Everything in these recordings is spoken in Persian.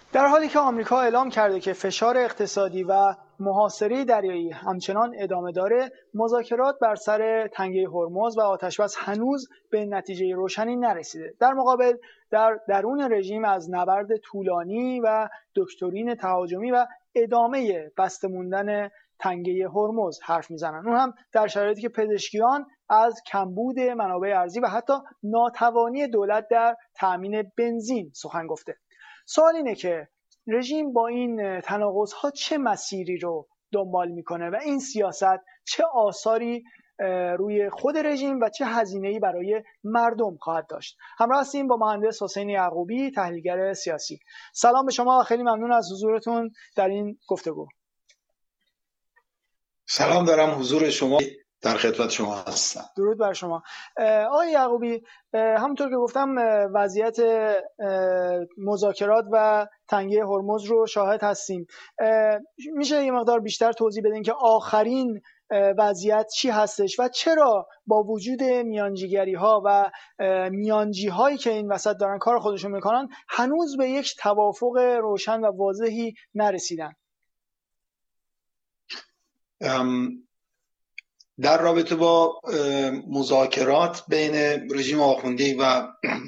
در حالی که آمریکا اعلام کرده که فشار اقتصادی و محاصره دریایی همچنان ادامه داره، مذاکرات بر سر تنگه هرمز و آتشبس هنوز به نتیجه روشنی نرسیده. در مقابل در درون رژیم از نبرد طولانی و دکترین تهاجمی و ادامه بسته موندن تنگه هرمز حرف میزنن، اون هم در شرایطی که پزشکیان از کمبود منابع ارزی و حتی ناتوانی دولت در تأمین بنزین سخن گفته. سوال اینه که رژیم با این تناقض‌ها چه مسیری رو دنبال میکنه و این سیاست چه آثاری روی خود رژیم و چه هزینه‌ای برای مردم خواهد داشت. همراه هستیم با مهندس حسین یعقوبی، تحلیلگر سیاسی. سلام به شما و خیلی ممنون از حضورتون در این گفتگو. سلام دارم حضور شما، در خدمت شما هستم. درود بر شما. آقای یعقوبی، همونطور که گفتم وضعیت مذاکرات و تنگه هرمز رو شاهد هستیم. میشه یه مقدار بیشتر توضیح بدین که آخرین وضعیت چی هستش و چرا با وجود میانجیگری ها و میانجی هایی که این وسط دارن کار خودشون میکنن هنوز به یک توافق روشن و واضحی نرسیدن؟ در رابطه با مذاکرات بین رژیم آخوندی و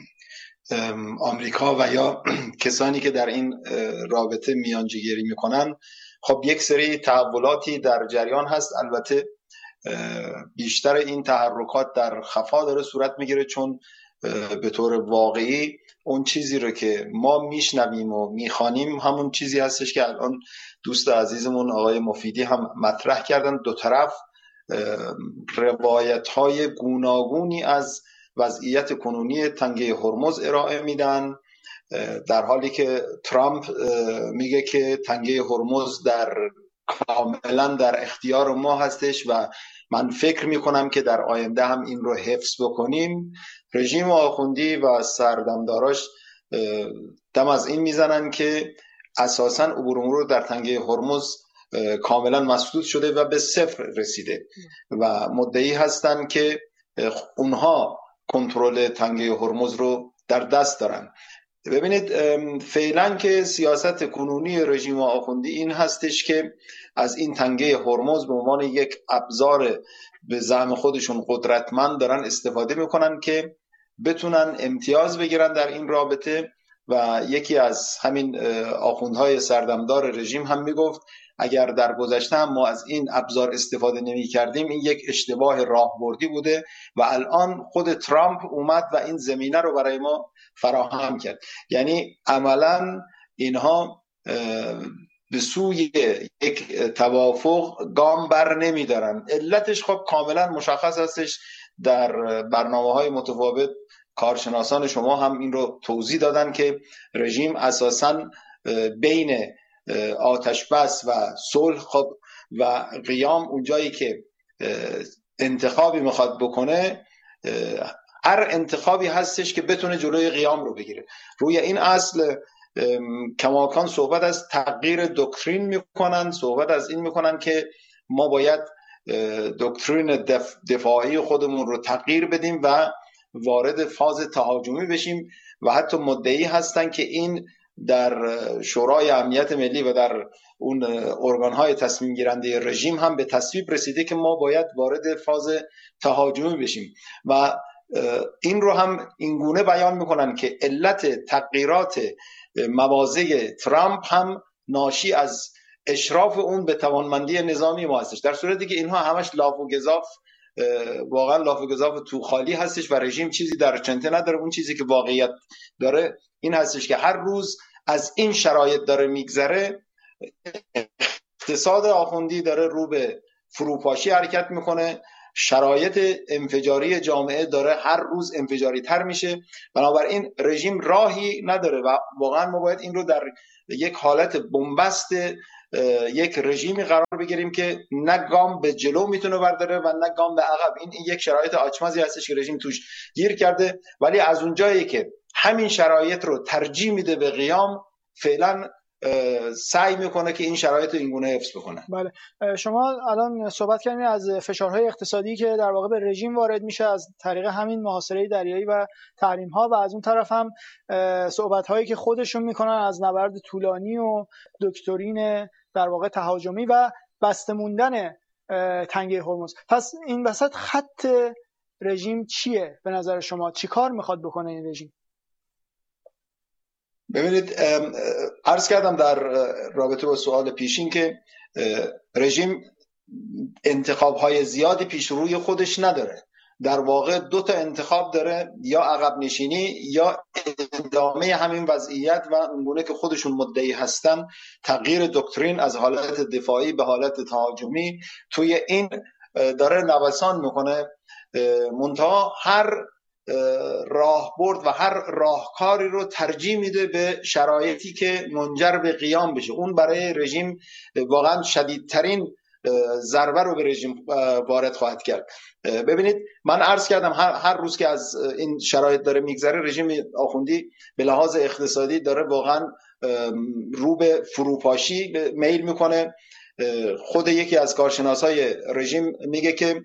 آمریکا و یا کسانی که در این رابطه میانجیگری میکنن، خب یک سری تحولاتی در جریان هست. البته بیشتر این تحرکات در خفا داره صورت میگیره، چون به طور واقعی اون چیزی رو که ما میشنویم و میخوانیم همون چیزی هستش که الان دوست عزیزمون آقای مفیدی هم مطرح کردن. دو طرف روایت‌های گوناگونی از وضعیت کنونی تنگه هرمز ارائه میدن، در حالی که ترامپ میگه که تنگه هرمز کاملا در اختیار ما هستش و من فکر میکنم که در آینده هم این رو حفظ بکنیم. رژیم آخوندی و سردمداراش دم از این میزنن که اساساً عبور مرور در تنگه هرمز کاملا مسدود شده و به صفر رسیده و مدعی هستن که اونها کنترل تنگه هرمز رو در دست دارن. ببینید، فعلا که سیاست کنونی رژیم آخوندی این هستش که از این تنگه هرمز به عنوان یک ابزار به زعم خودشون قدرتمند دارن استفاده میکنن که بتونن امتیاز بگیرن در این رابطه. و یکی از همین آخوندهای سردمدار رژیم هم میگفت اگر در گذشته هم ما از این ابزار استفاده نمی کردیم این یک اشتباه راهبردی بوده و الان خود ترامپ اومد و این زمینه رو برای ما فراهم کرد. یعنی عملا اینها به سوی یک توافق گام بر نمی دارن. علتش خب کاملا مشخص هستش، در برنامه‌های متفاوت کارشناسان شما هم این رو توضیح دادن که رژیم اساساً بین آتش بس و صلح خب و قیام اونجایی که انتخابی میخواد بکنه، هر انتخابی هستش که بتونه جلوی قیام رو بگیره. روی این اصل کماکان صحبت از تغییر دکترین میکنن، صحبت از این میکنن که ما باید دکترین دفاعی خودمون رو تغییر بدیم و وارد فاز تهاجمی بشیم و حتی مدعی هستن که این در شورای امنیت ملی و در اون ارگان‌های تصمیم گیرنده رژیم هم به تصویب رسیده که ما باید وارد فاز تهاجمی بشیم و این رو هم اینگونه بیان میکنن که علت تغییرات مواضع ترامپ هم ناشی از اشراف اون به توانمندی نظامی ما هستش، در صورتی که اینها همش لاف و گزاف، واقعا لاف و گزاف تو خالی هستش و رژیم چیزی در چنته نداره. اون چیزی که واقعیت داره این هستش که هر روز از این شرایط داره میگذره، اقتصاد آخوندی داره رو به فروپاشی حرکت میکنه، شرایط انفجاری جامعه داره هر روز انفجاری تر میشه، بنابراین رژیم راهی نداره و واقعا ما باید این رو در یک حالت بنبست یک رژیمی قرار بگیریم که نه گام به جلو میتونه برداره و نه گام به عقب. این یک شرایط آچمزی هستش که رژیم توش گیر کرده، ولی از اونجایی که همین شرایط رو ترجیح میده به قیام، فعلا سعی میکنه که این شرایط رو اینگونه حفظ بکنه. بله، شما الان صحبت کردید از فشارهای اقتصادی که در واقع به رژیم وارد میشه از طریق همین محاصره دریایی و تحریم‌ها، و از اون طرف هم صحبت‌هایی که خودشون میکنن از نبرد طولانی و دکترین در واقع تهاجمی و بسته موندن تنگه هرمز. پس این وسط خط رژیم چیه به نظر شما؟ چی کار میخواد بکنه این رژیم؟ ببینید، عرض کردم در رابطه با سوال پیشین که رژیم انتخاب‌های زیادی پیش روی خودش نداره. در واقع 2 تا انتخاب داره، یا عقب نشینی یا ادامه همین وضعیت و اونگونه که خودشون مدعی هستن تغییر دکترین از حالت دفاعی به حالت تهاجمی. توی این داره نوسان میکنه، منتها هر راهبرد و هر راهکاری رو ترجیح میده به شرایطی که منجر به قیام بشه. اون برای رژیم واقعا شدیدترین ضربه رو به رژیم وارد خواهد کرد. ببینید، من عرض کردم هر روز که از این شرایط داره میگذره، رژیم آخوندی به لحاظ اقتصادی داره واقعا رو به فروپاشی میل میکنه. خود یکی از کارشناسای رژیم میگه که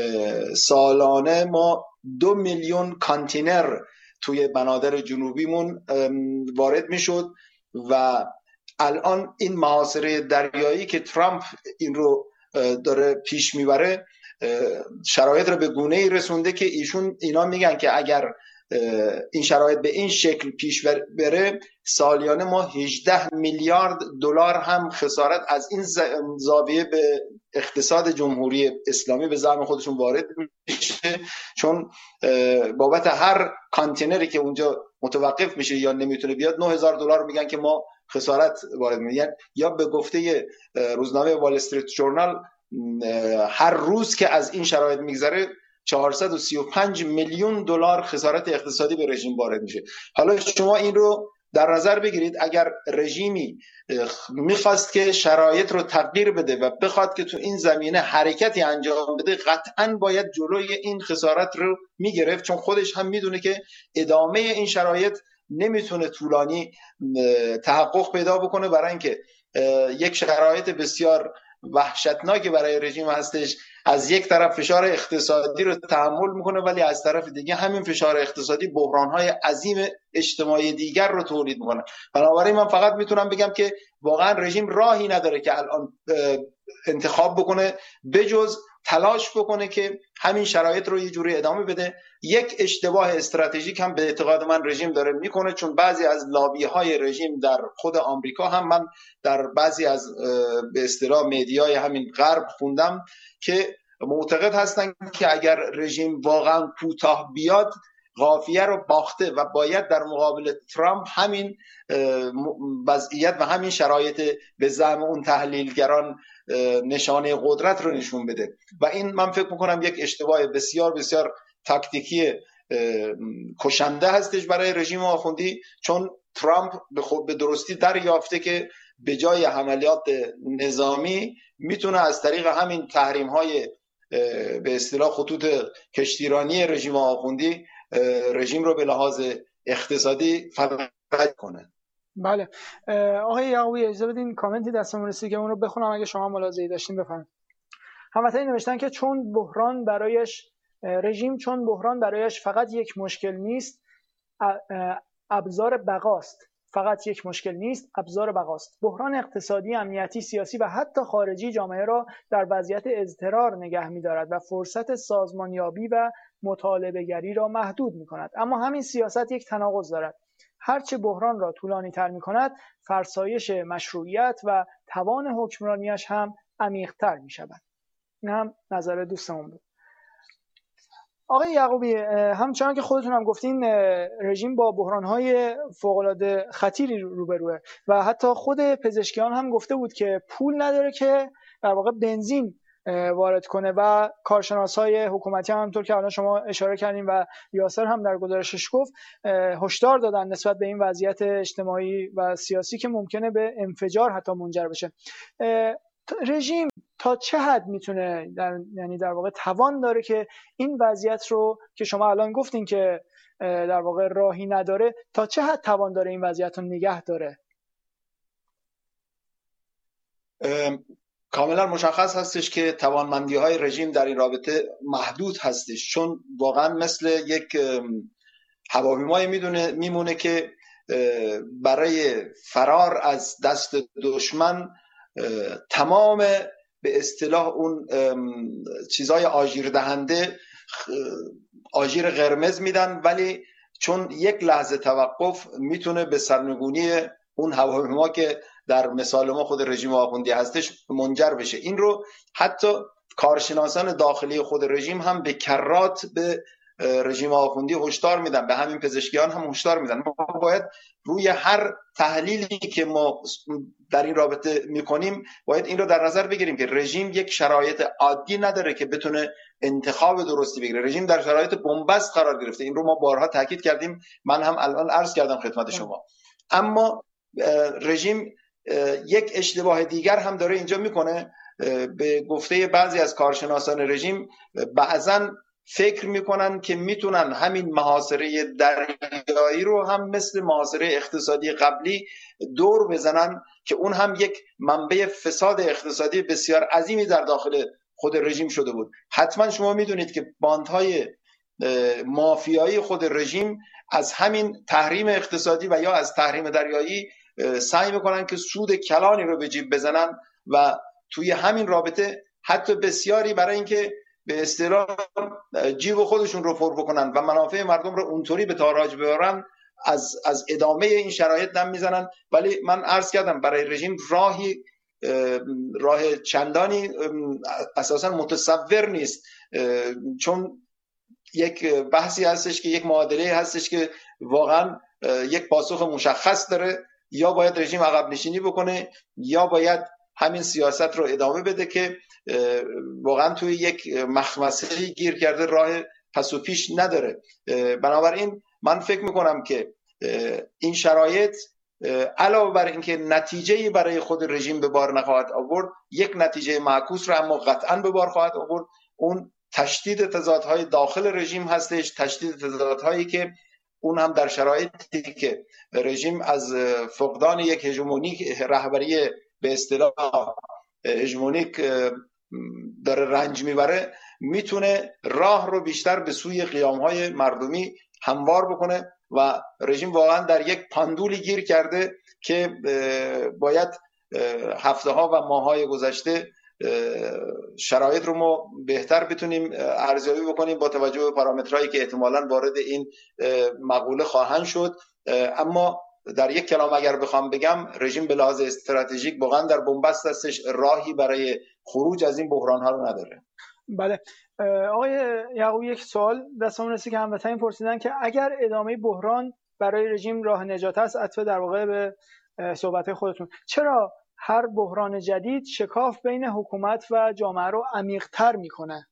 سالانه ما 2 میلیون کانتینر توی بنادر جنوبیمون وارد میشد و الان این محاصره دریایی که ترامپ این رو داره پیش میبره شرایط رو به گونه‌ای رسونده که اینا میگن که اگر این شرایط به این شکل پیش بره، سالیانه ما 18 میلیارد دلار هم خسارت از این زاویه به اقتصاد جمهوری اسلامی به زعم خودشون وارد میشه، چون بابت هر کانتینری که اونجا متوقف میشه یا نمیتونه بیاد 9000 دلار میگن که ما خسارت وارد میگن. یا به گفته روزنامه وال استریت جورنال هر روز که از این شرایط میگذره 435 میلیون دلار خسارت اقتصادی به رژیم وارد میشه. حالا شما این رو در نظر بگیرید، اگر رژیمی میخواست که شرایط رو تغییر بده و بخواد که تو این زمینه حرکتی انجام بده، قطعاً باید جلوی این خسارت رو میگرفت، چون خودش هم میدونه که ادامه این شرایط نمیتونه طولانی تحقق پیدا بکنه، برای اینکه یک شرایط بسیار وحشتناکی برای رژیم هستش. از یک طرف فشار اقتصادی رو تحمل میکنه، ولی از طرف دیگه همین فشار اقتصادی بحران‌های عظیم اجتماعی دیگر رو تولید میکنه. بنابراین من فقط میتونم بگم که واقعا رژیم راهی نداره که الان انتخاب بکنه بجز تلاش بکنه که همین شرایط رو یه جوری ادامه بده. یک اشتباه استراتژیک هم به اعتقاد من رژیم داره میکنه، چون بعضی از لابی‌های رژیم در خود آمریکا هم من در بعضی از به اصطلاح مدیای همین غرب خوندم که معتقد هستن که اگر رژیم واقعا کوتاه بیاد قافیه رو باخته و باید در مقابل ترامپ همین وضعیت و همین شرایط به زعم اون تحلیلگران نشانه قدرت رو نشون بده. و این من فکر میکنم یک اشتباه بسیار بسیار تاکتیکی کشنده هستش برای رژیم آخوندی، چون ترامپ به درستی دریافته که به جای عملیات نظامی میتونه از طریق همین تحریم‌های به اصطلاح خطوط کشتیرانی رژیم آخوندی رژیم رو به لحاظ اقتصادی فرج کنه. بله، آقای یعقوبی اجازه بدین کامنتی دستمون رسید که اون رو بخونم اگه شما ملاحظه‌ای داشتین بفرمایید. هموطنی نوشتن که چون بحران برایش فقط یک مشکل نیست، ابزار بقاست. فقط یک مشکل نیست، ابزار بقاست. بحران اقتصادی، امنیتی، سیاسی و حتی خارجی جامعه را در وضعیت اضطرار نگه می‌دارد و فرصت سازمانیابی و مطالبه‌گری را محدود می‌کند. اما همین سیاست یک تناقض دارد. هرچه بحران را طولانی‌تر می‌کند، فرسایش مشروعیت و توان حکمرانیش هم عمیق‌تر می‌شود. این هم نظر دوستمون بود. آقای یعقوبی، همچنان که خودتون هم گفتین رژیم با بحران‌های فوق‌العاده خطیری روبروه و حتی خود پزشکیان هم گفته بود که پول نداره که در واقع بنزین وارد کنه و کارشناسای حکومتی هم همونطور که الان شما اشاره کردین و یاسر هم در گزارشش گفت هشدار دادن نسبت به این وضعیت اجتماعی و سیاسی که ممکنه به انفجار حتی منجر بشه. رژیم تا چه حد میتونه یعنی در واقع توان داره که این وضعیت رو که شما الان گفتین که در واقع راهی نداره، تا چه حد توان داره این وضعیت رو نگه داره؟ کاملا مشخص هستش که توانمندی‌های رژیم در این رابطه محدود هستش، چون واقعا مثل یک هواپیمایی میمونه که برای فرار از دست دشمن تمام به اصطلاح اون چیزای آژیر دهنده آژیر قرمز میدن، ولی چون یک لحظه توقف میتونه به سرنگونی اون هواپیما که در مثال ما خود رژیم آخوندی هستش منجر بشه. این رو حتی کارشناسان داخلی خود رژیم هم به کرات به رژیم آخوندی هشدار میدن، به همین پزشکیان هم هشدار میدن. ما باید روی هر تحلیلی که ما در این رابطه میکنیم باید این رو در نظر بگیریم که رژیم یک شرایط عادی نداره که بتونه انتخاب درستی بگیره. رژیم در شرایط بنبست قرار گرفته، این رو ما بارها تاکید کردیم، من هم الان عرض کردم خدمت شما. اما رژیم یک اشتباه دیگر هم داره اینجا میکنه. به گفته بعضی از کارشناسان رژیم بعضن فکر میکنن که میتونن همین محاصره دریایی رو هم مثل محاصره اقتصادی قبلی دور بزنن که اون هم یک منبع فساد اقتصادی بسیار عظیمی در داخل خود رژیم شده بود. حتما شما میدونید که باندهای مافیایی خود رژیم از همین تحریم اقتصادی و یا از تحریم دریایی سعی میکنن که سود کلانی رو به جیب بزنن و توی همین رابطه حتی بسیاری برای اینکه به اصطلاح جیب خودشون رو پر بکنن و منافع مردم رو اونطوری به تاراج ببرن از ادامه این شرایط دم میزنن. ولی من عرض کردم برای رژیم راه چندانی اساسا متصور نیست، چون یک بحثی هستش که یک معادله هستش که واقعا یک پاسخ مشخص داره، یا باید رژیم عقب نشینی بکنه یا باید همین سیاست رو ادامه بده که واقعا توی یک مخمسه گیر کرده، راه پس و پیش نداره. بنابراین من فکر میکنم که این شرایط علاوه بر اینکه نتیجه‌ای برای خود رژیم به بار نخواهد آورد، یک نتیجه معکوس رو اما قطعاً به بار خواهد آورد. اون تشدید تضادهای داخل رژیم هستش، تشدید تضادهایی که اون هم در شرایطی که رژیم از فقدان یک هژمونیک رهبری به اصطلاح هژمونیک داره رنج میبره، میتونه راه رو بیشتر به سوی قیامهای مردمی هموار بکنه و رژیم واقعا در یک پاندولی گیر کرده که باید هفته ها و ماه های گذشته شرایط رو ما بهتر بتونیم ارزیابی بکنیم با توجه به پارامترهایی که احتمالاً وارد این مقوله خواهند شد. اما در یک کلام اگر بخوام بگم، رژیم به لحاظ استراتژیک واقعا در بنبست هستش، راهی برای خروج از این بحران ها رو نداره. بله آقای یعقوبی، یک سوال دستمون رسید که هموطنان پرسیدن که اگر ادامه بحران برای رژیم راه نجات است، عطف در واقع به صحبت خودتون، چرا هر بحران جدید شکاف بین حکومت و جامعه رو عمیق‌تر میکنه؟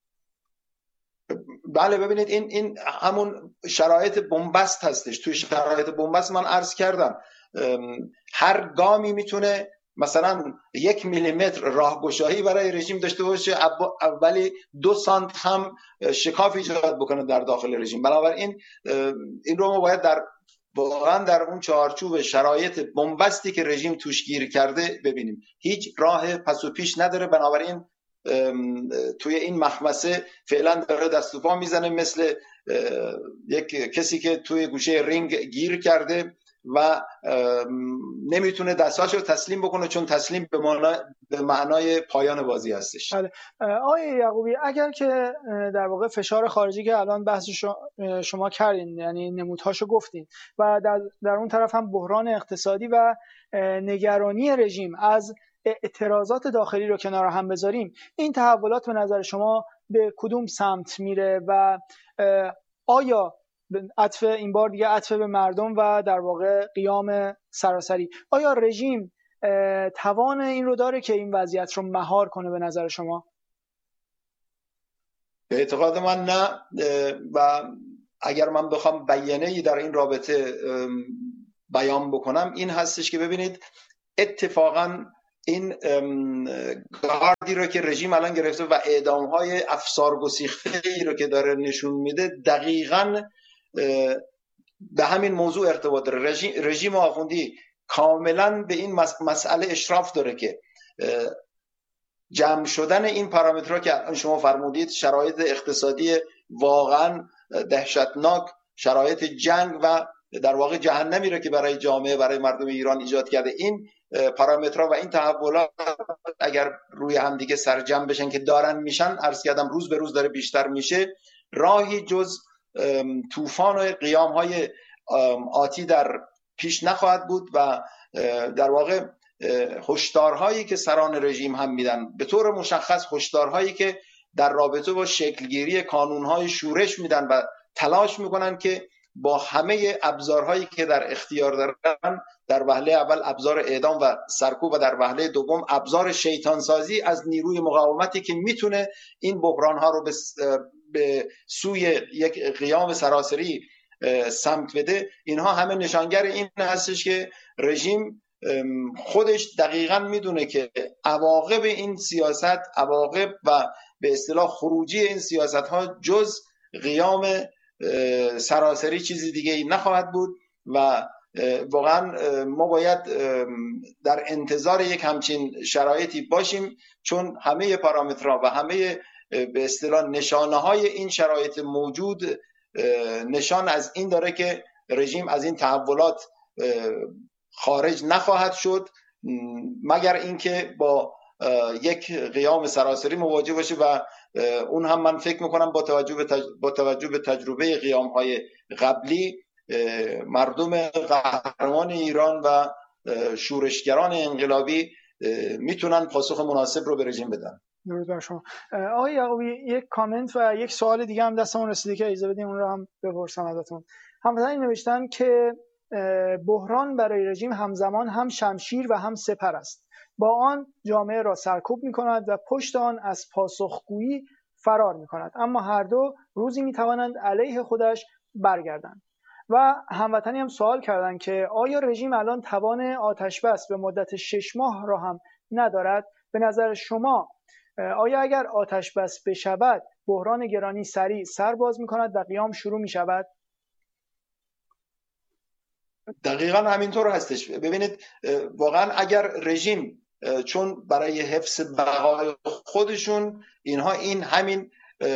بله ببینید این همون شرایط بنبست هستش. توی شرایط بنبست من عرض کردم هر گامی میتونه مثلا 1 میلیمتر راهگشایی برای رژیم داشته باشه، ولی 2 سانت هم شکاف ایجاد بکنه در داخل رژیم. بنابراین این رو ما باید واقعا در اون چارچوب شرایط بنبستی که رژیم توش گیر کرده ببینیم. هیچ راه پس و پیش نداره. بنابراین توی این مخمسه فعلا داره دست و پا میزنه، مثل یک کسی که توی گوشه رینگ گیر کرده و نمیتونه دستاش رو تسلیم بکنه، چون تسلیم به معنای پایان بازی هستش. آقای یعقوبی، اگر که در واقع فشار خارجی که الان بحث شما کردین، یعنی نمودهاشو گفتین، و در اون طرف هم بحران اقتصادی و نگرانی رژیم از اعتراضات داخلی رو کنار هم بذاریم، این تحولات به نظر شما به کدوم سمت میره و آیا عطف این بار دیگه عطف به مردم و در واقع قیام سراسری، آیا رژیم توان این رو داره که این وضعیت رو مهار کنه به نظر شما؟ به اعتقاد من نه. و اگر من بخوام بیانیه‌ای در این رابطه بیان بکنم، این هستش که ببینید اتفاقاً این گاردی رو که رژیم الان گرفته و اعدام‌های افسارگسیخته‌ای رو که داره نشون میده، دقیقاً به همین موضوع ارتباط داره. رژیم آخوندی کاملا به این مسئله اشراف داره که جمع شدن این پارامترها که شما فرمودید، شرایط اقتصادی واقعا دهشتناک، شرایط جنگ و در واقع جهنمی را که برای جامعه، برای مردم ایران ایجاد کرده، این پارامترها و این تحولات اگر روی هم دیگه سرجم بشن که دارن میشن، عرض کردم روز به روز داره بیشتر میشه، راهی جز طوفان و قیام‌های آتی در پیش نخواهد بود و در واقع هشدارهایی که سران رژیم هم میدن، به طور مشخص هشدارهایی که در رابطه با شکلگیری کانونهای شورش میدن و تلاش میکنن که با همه ابزارهایی که در اختیار دارن، در وهله اول ابزار اعدام و سرکوب و در وهله دوم ابزار شیطانسازی از نیروی مقاومتی که میتونه این بحرانها رو به سوی یک قیام سراسری سمت بده، اینها همه نشانگر این هستش که رژیم خودش دقیقاً میدونه که عواقب این سیاست، عواقب و به اصطلاح خروجی این سیاست ها جز قیام سراسری چیزی دیگه ای نخواهد بود و واقعا ما باید در انتظار یک همچین شرایطی باشیم، چون همه پارامترها و همه به اصطلاح نشانه های این شرایط موجود نشان از این داره که رژیم از این تحولات خارج نخواهد شد مگر اینکه با یک قیام سراسری مواجه باشه و اون هم من فکر میکنم با توجه به تجربه قیام‌های قبلی، مردم قهرمان ایران و شورشگران انقلابی میتونن پاسخ مناسب رو به رژیم بدن. درود بر شما. آقای یعقوبی، یک کامنت و یک سوال دیگه هم دستمون رسیده که اجازه بدین اون رو هم بپرسم ازتون. هموطنان نوشتن که بحران برای رژیم همزمان هم شمشیر و هم سپر است، با آن جامعه را سرکوب می‌کند و پشت آن از پاسخگویی فرار می‌کند، اما هر دو روزی می‌توانند علیه خودش برگردند. و هموطنی هم سوال کردند که آیا رژیم الان توان آتش بس به مدت 6 ماه را هم ندارد؟ به نظر شما آیا اگر آتش بس بشود بحران گرانی سریع سر باز می‌کند و قیام شروع می‌شود؟ دقیقاً همینطور هستش. ببینید واقعا اگر رژیم چون برای حفظ بقای خودشون اینها این همین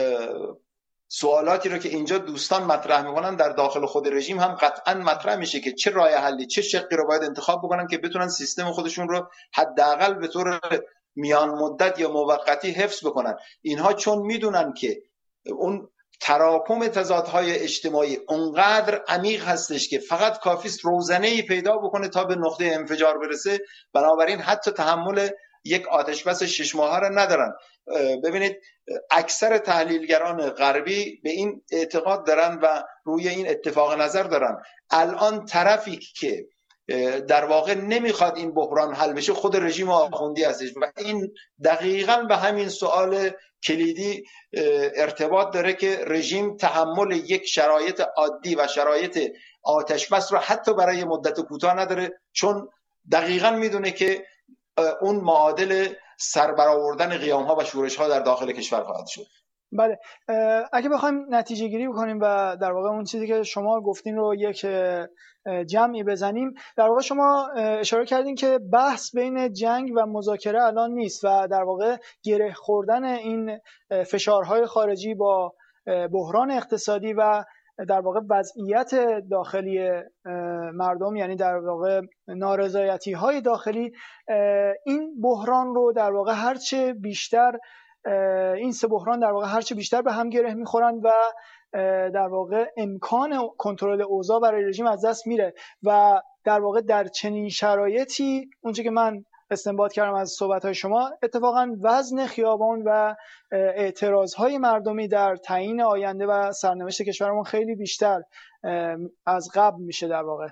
سوالاتی رو که اینجا دوستان مطرح میکنن در داخل خود رژیم هم قطعا مطرح میشه که چه راه حلی، چه شقی رو باید انتخاب بکنن که بتونن سیستم خودشون رو حداقل به طور میان مدت یا موقتی حفظ بکنن. اینها چون میدونن که اون تراکم تضادهای اجتماعی اونقدر عمیق هستش که فقط کافیست روزنه‌ای پیدا بکنه تا به نقطه انفجار برسه، بنابراین حتی تحمل یک آتش بس 6 ماهه را ندارن. ببینید اکثر تحلیلگران غربی به این اعتقاد دارن و روی این اتفاق نظر دارن. الان طرفی که در واقع نمیخواد این بحران حل بشه خود رژیم آخوندی هستش و این دقیقاً به همین سوال کلیدی ارتباط داره که رژیم تحمل یک شرایط عادی و شرایط آتش بس رو حتی برای مدت کوتاه نداره، چون دقیقاً میدونه که اون معادل سربرآوردن قیام‌ها و شورش‌ها در داخل کشور خواهد شد. بله، اگه بخوایم نتیجه گیری بکنیم و در واقع اون چیزی که شما گفتین رو یک جمعی بزنیم، در واقع شما اشاره کردین که بحث بین جنگ و مذاکره الان نیست و در واقع گره خوردن این فشارهای خارجی با بحران اقتصادی و در واقع وضعیت داخلی مردم، یعنی در واقع نارضایتی‌های داخلی، این بحران رو در واقع هرچه بیشتر این سه بحران در واقع هرچه بیشتر به هم گره میخورن و در واقع امکان کنترل اوضاع برای رژیم از دست میره و در واقع در چنین شرایطی اونچه که من استنباط کردم از صحبت‌های شما، اتفاقا وزن خیابان و اعتراض‌های مردمی در تعیین آینده و سرنوشت کشورمون خیلی بیشتر از قبل میشه. در واقع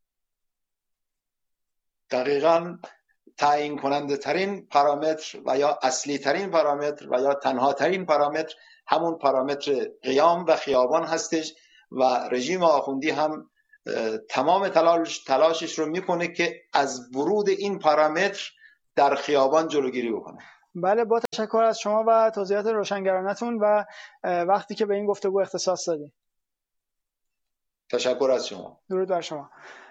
دقیقاً تعیین کننده ترین پارامتر و یا اصلی ترین پارامتر و یا تنها ترین پارامتر همون پارامتر قیام و خیابان هستش و رژیم آخوندی هم تمام تلاشش رو میکنه که از ورود این پارامتر در خیابان جلوگیری بکنه. بله، با تشکر از شما و توضیحات روشنگرانتون و وقتی که به این گفتگو اختصاص دادید. تشکر از شما. درود بر شما.